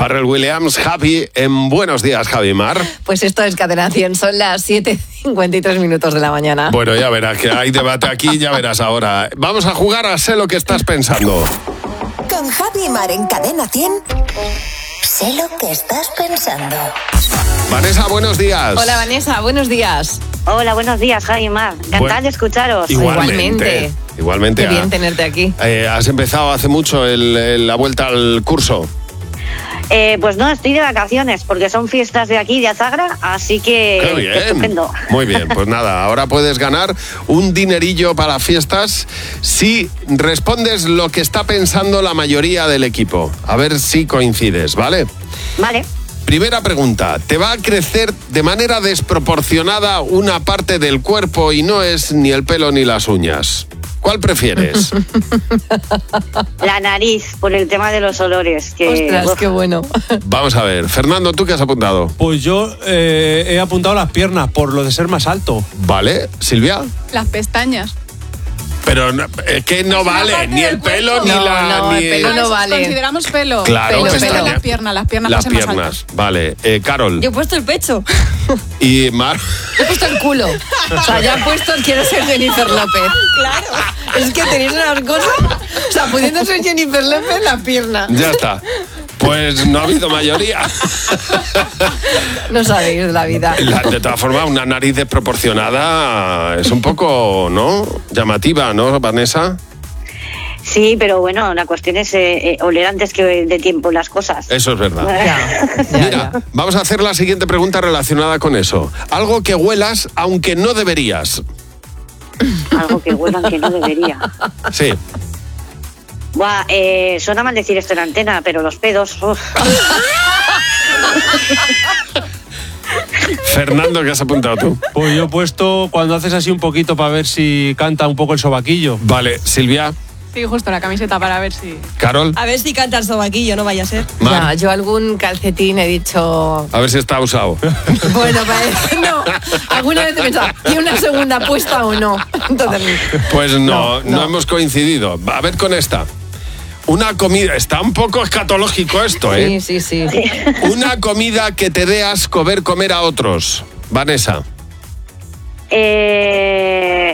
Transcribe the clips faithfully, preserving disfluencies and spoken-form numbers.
Pharrell Williams, Happy, en Buenos Días, Javi Mar. Pues esto es Cadena cien, son las siete cincuenta y tres minutos de la mañana. Bueno, ya verás que hay debate aquí, ya verás ahora. Vamos a jugar a Sé lo que estás pensando. Con Javi Mar en Cadena cien, sé lo que estás pensando. Vanessa, buenos días. Hola Vanessa, buenos días. Hola, buenos días, Javi Mar. Encantada Bueno, de escucharos. Igualmente. Igualmente. Qué bien ah, tenerte aquí. eh, ¿Has empezado hace mucho el, el- la vuelta al curso? Eh, pues no, estoy de vacaciones porque son fiestas de aquí, de Azagra, así que ¡Qué bien! estupendo. Muy bien, pues nada, ahora puedes ganar un dinerillo para fiestas si respondes lo que está pensando la mayoría del equipo. A ver si coincides, ¿vale? Vale. Primera pregunta, ¿te va a crecer de manera desproporcionada una parte del cuerpo y no es ni el pelo ni las uñas? ¿Cuál prefieres? La nariz, por el tema de los olores. Que, Ostras, uf, qué bueno. Vamos a ver, Fernando, ¿tú qué has apuntado? Pues yo eh, he apuntado las piernas por lo de ser más alto. ¿Vale? ¿Silvia? Las pestañas. Pero no, es que no Es una vale parte ni del el pelo cuerpo. ni No, la... no, ni el pelo no vale. Consideramos pelo. Claro, Pelo, Pues pelo. las piernas, las piernas Las pasan más piernas, altas. vale. Eh, Carol. Yo he puesto el pecho. Y Mar. He puesto el culo. O sea, ya he puesto quiero ser Jennifer López. Claro. Es que tenéis unas cosas. O sea, pudiendo ser Jennifer López, la pierna. Ya está. Pues no ha habido mayoría. No sabéis de la vida. La- de todas formas, una nariz desproporcionada es un poco, ¿no? Llamativa, ¿no, Vanessa? Sí, pero bueno, la cuestión es eh, eh, oler antes que de tiempo las cosas. Eso es verdad. Ya, ya, Mira, ya. vamos a hacer la siguiente pregunta relacionada con eso. Algo que huelas aunque no deberías. Algo que huelan que no debería. Sí. Buah, eh, suena mal decir esto en antena, pero los pedos... uf. Fernando, ¿qué has apuntado tú? Pues yo he puesto cuando haces así un poquito para ver si canta un poco el sobaquillo. Vale, Silvia, Sí, justo la camiseta para ver si... Carol, A ver si canta el sobaquillo, no vaya a ser. Ya, Mar. yo algún calcetín he dicho. A ver si está usado. Bueno, parece, no. Alguna vez he pensado, ¿tiene una segunda puesta o no? Entonces, Pues no, no, no. hemos coincidido. A ver con esta. Una comida, está un poco escatológico esto, ¿eh? sí, sí, sí. Una comida que te dé asco ver comer a otros. Vanessa. Eh,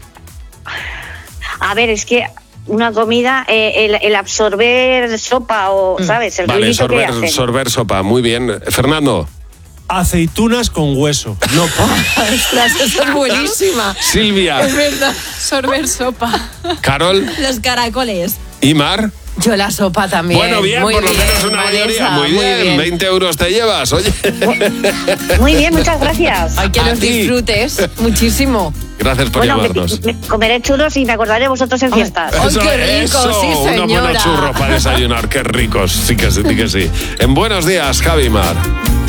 a ver, es que una comida, eh, el, el absorber sopa o, ¿sabes? El Vale, ruidito que sorber, hacen. sorber sopa. Muy bien. Fernando. Aceitunas con hueso. No, Ostras, esa es buenísima. Silvia. Es verdad. Sorber sopa. Carol. Los caracoles. Y Mar. Yo la sopa también. Bueno, bien, Muy por lo bien, menos una Vanessa, mayoría. Muy bien. veinte euros te llevas, oye. Muy bien, muchas gracias. Ay, que A los ti. disfrutes muchísimo. Gracias por Bueno, me, llevarnos. me comeré churros y me acordaré de vosotros en fiestas. Ay, qué rico, eso, sí, unos buenos señora. churros para desayunar, qué ricos, sí que sí, sí que sí. En Buenos Días, Javi Mar.